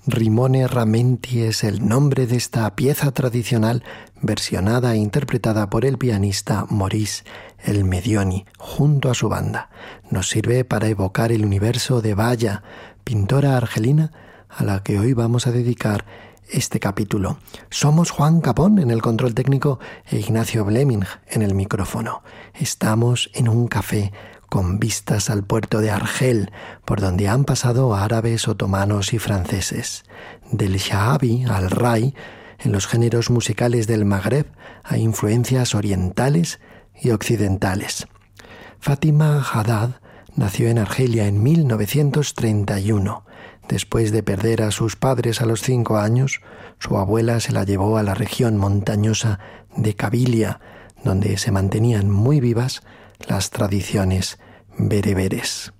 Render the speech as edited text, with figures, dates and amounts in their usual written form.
Rimone Ramenti es el nombre de esta pieza tradicional versionada e interpretada por el pianista Maurice El Medioni junto a su banda. Nos sirve para evocar el universo de Valla, pintora argelina a la que hoy vamos a dedicar este capítulo. Somos Juan Capón en el control técnico e Ignacio Bleming en el micrófono. Estamos en un café con vistas al puerto de Argel, por donde han pasado árabes, otomanos y franceses. Del Sha'abi al Rai, en los géneros musicales del Magreb hay influencias orientales y occidentales. Fátima Haddad nació en Argelia en 1931. Después de perder a sus padres a los 5 años, su abuela se la llevó a la región montañosa de Kabilia, donde se mantenían muy vivas las tradiciones bereberes.